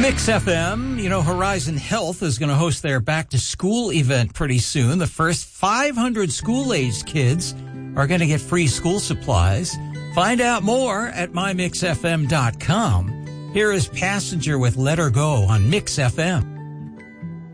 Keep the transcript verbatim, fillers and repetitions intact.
Mix F M, you know, Horizon Health is going to host their back-to-school event pretty soon. The first five hundred school-aged kids are going to get free school supplies. Find out more at my mix f m dot com. Here is Passenger with Let Her Go on Mix F M.